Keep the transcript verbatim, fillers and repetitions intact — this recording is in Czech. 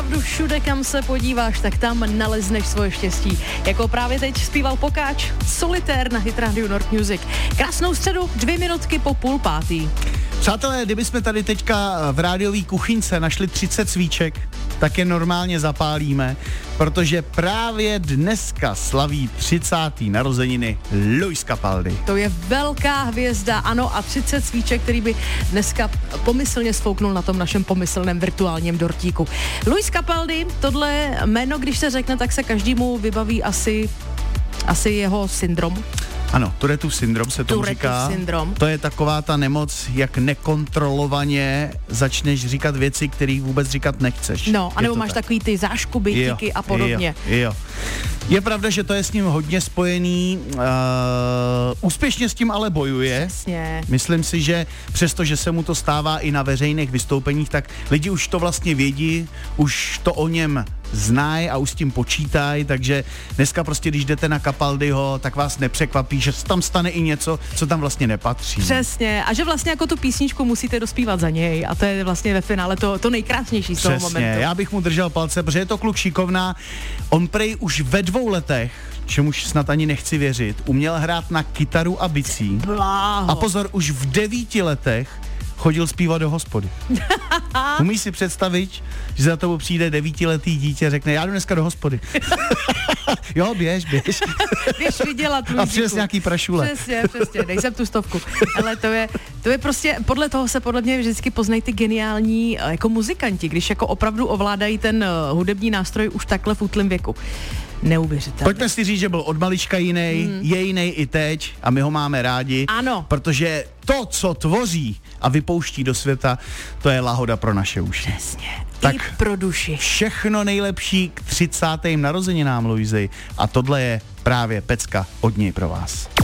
opravdu všude, kam se podíváš, tak tam nalezneš svoje štěstí. Jako právě teď zpíval Pokáč, Solitér na Hit Radio Nord Music. Krásnou středu, dvě minutky po půl pátý. Přátelé, kdybychom tady teďka v rádiové kuchyňce našli třicet svíček, tak je normálně zapálíme, protože právě dneska slaví třicáté narozeniny Luis Capaldi. To je velká hvězda, ano, a třicet svíček, který by dneska pomyslně sfouknul na tom našem pomyslném virtuálním dortíku. Luis Capaldi, tohle jméno, když se řekne, tak se každému vybaví asi, asi jeho syndrom. Ano, Tourettův syndrom se tomu říká. Syndrom. To je taková ta nemoc, jak nekontrolovaně začneš říkat věci, které vůbec říkat nechceš. No, anebo máš tak. takový ty záškuby, tiky a podobně. Jo, jo. Je pravda, že to je s ním hodně spojený, uh, úspěšně s tím ale bojuje. Přesně. Myslím si, že přesto, že se mu to stává i na veřejných vystoupeních, tak lidi už to vlastně vědí, už to o něm znají a už s tím počítají, takže dneska prostě, když jdete na Capaldiho, tak vás nepřekvapí, že tam stane i něco, co tam vlastně nepatří. Přesně, a že vlastně jako tu písničku musíte dospívat za něj a to je vlastně ve finále to, to nejkrásnější z toho Přesně, momentu. já bych mu držel palce, protože je to kluk šikovná, on prej už ve dvou letech, čemuž snad ani nechci věřit, uměl hrát na kytaru a bicí. Bláho. A pozor, už v devíti letech chodil zpívat do hospody. Umíš si představit, že za tebou přijde devítiletý dítě a řekne, já jdu dneska do hospody. Jo, běž, běž. Běž vydělat, a přes nějaký prašule. Přesně, přesně, dej sem tu stovku. Ale to je, to je prostě, podle toho se podle mě vždycky poznají ty geniální jako muzikanti, když jako opravdu ovládají ten hudební nástroj už takhle v útlém věku. Neuvěřitelné. Pojďme si říct, že byl od malička jiný, hmm. je jiný i teď a my ho máme rádi. Ano. Protože to, co tvoří a vypouští do světa, to je lahoda pro naše uši. Přesně. Tak I pro duši. Všechno nejlepší k třicátým narozeninám, Luisi. A tohle je právě pecka od něj pro vás.